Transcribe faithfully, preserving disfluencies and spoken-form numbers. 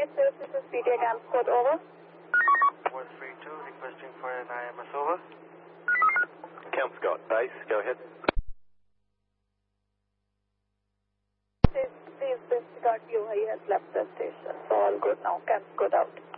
This is P T A Camp Code, over. one three two, requesting for an I M S, over. Camp Scott, base, go ahead. Please, please disregard you. He has left the station. So all good now. Camp Code out.